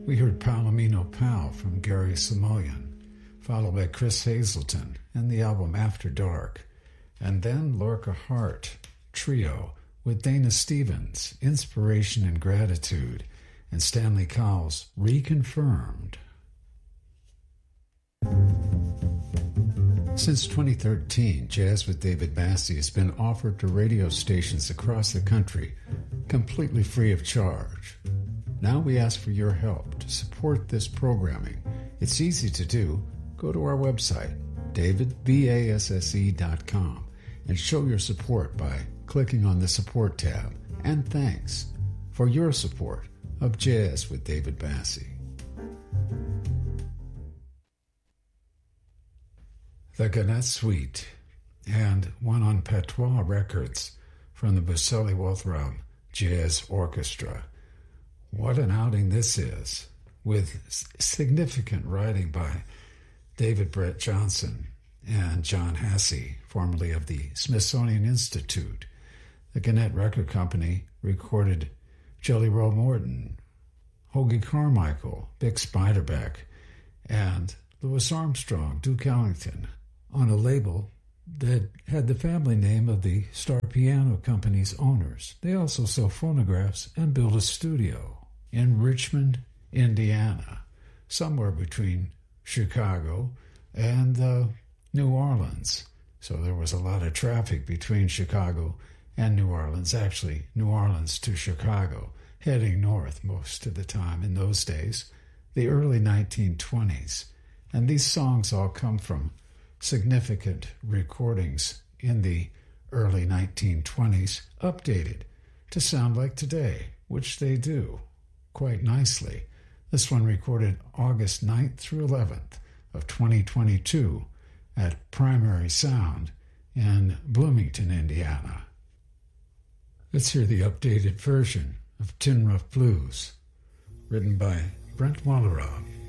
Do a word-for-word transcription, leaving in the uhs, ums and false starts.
We heard Palomino Pal from Gary Simoleon, followed by Chris Hazelton and the album After Dark, and then Lorca Hart Trio with Dana Stevens, Inspiration and Gratitude, and Stanley Cowell's Reconfirmed. Since twenty thirteen, Jazz with David Bassie has been offered to radio stations across the country, completely free of charge. Now we ask for your help to support this programming. It's easy to do. Go to our website, david basse dot com, and show your support by clicking on the Support tab. And thanks for your support of Jazz with David Bassie. The Gannett Suite, and one on Patois Records from the Boselli Walthram Jazz Orchestra. What an outing this is, with significant writing by David Brett Johnson and John Hasse, formerly of the Smithsonian Institute. The Gannett Record Company recorded Jelly Roll Morton, Hoagie Carmichael, Bix Beiderbecke, and Louis Armstrong, Duke Ellington, on a label that had the family name of the Star Piano Company's owners. They also sell phonographs and built a studio in Richmond, Indiana, somewhere between Chicago and uh, New Orleans. So there was a lot of traffic between Chicago and New Orleans, actually New Orleans to Chicago, heading north most of the time in those days, the early nineteen twenties. And these songs all come from significant recordings in the early nineteen twenties, updated to sound like today, which they do quite nicely. This one recorded August ninth through eleventh of twenty twenty-two at Primary Sound in Bloomington, Indiana. Let's hear the updated version of Tin Rough Blues, written by Brent Wallerob.